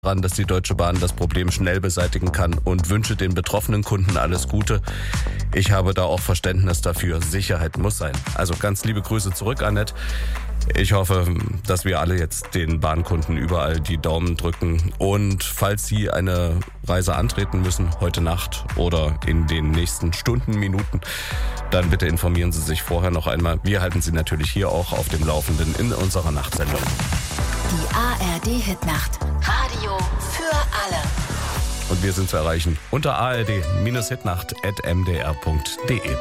daran, dass die Deutsche Bahn das Problem schnell beseitigen kann und wünsche den betroffenen Kunden alles Gute. Ich habe da auch Verständnis dafür. Sicherheit muss sein. Also ganz liebe Grüße zurück, Annette. Ich hoffe, dass wir alle jetzt den Bahnkunden überall die Daumen drücken. Und falls Sie eine Reise antreten müssen, heute Nacht oder in den nächsten Stunden, Minuten, dann bitte informieren Sie sich vorher noch einmal. Wir halten Sie natürlich hier auch auf dem Laufenden in unserer Nachtsendung. Die ARD-Hitnacht. Radio für alle. Und wir sind zu erreichen unter ard-hitnacht@mdr.de.